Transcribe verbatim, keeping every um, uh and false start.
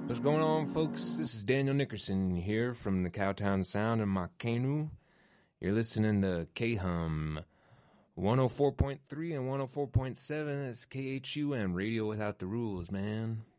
What's going on, folks? This is Daniel Nickerson here from the Cowtown Sound in Makenu. You're listening to K-Hum one oh four point three and one oh four point seven. That's K H U M, Radio Without the Rules, man.